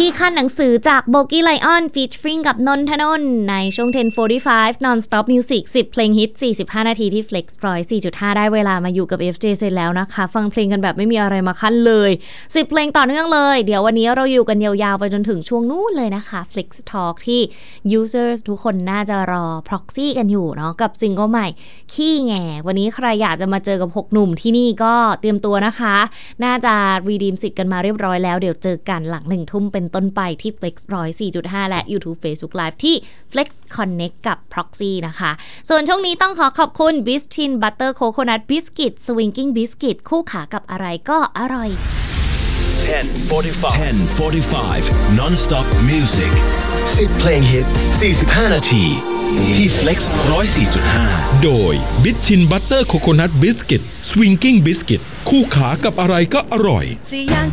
ที่ขั้นหนังสือจากโบกี้ไลออนฟีเจอริงกับนนทนนท์ในช่วง 10:45 Non-Stop Music 10 เพลงฮิต45นาทีที่ Flex 104.5 ได้เวลามาอยู่กับ FJ เสร็จแล้วนะคะฟังเพลงกันแบบไม่มีอะไรมาขั้นเลย10เพลงต่อเนื่องเลยเดี๋ยววันนี้เราอยู่กันยาวๆไปจนถึงช่วงนู้นเลยนะคะ Flex Talk ที่ users ทุกคนน่าจะรอ proxy กันอยู่เนาะกับซิงเกิลใหม่ขี้แงวันนี้ใครอยากจะมาเจอกับ6หนุ่มที่นี่ก็เตรียมตัวนะคะน่าจะ redeem สิทธิ์กันมาเรียบร้อยแล้วเดี๋ยวเจอกันหลัง 1 ทุ่มเป็นต้นไปที่ Flex 104.5 และ YouTube Facebook Live ที่ Flex Connect กับ Proxy นะคะส่วนช่วงนี้ต้องขอบคุณ Bistin Butter Coconut Biscuit Swinging Biscuit คู่ขากับอะไรก็อร่อย 10:45 Non-Stop Music 10 เพลงฮิต45นาทีที่ Flex 104.5 โดย Bistin Butter Coconut Biscuit Swinging Biscuit คู่ขากับอะไรก็อร่อย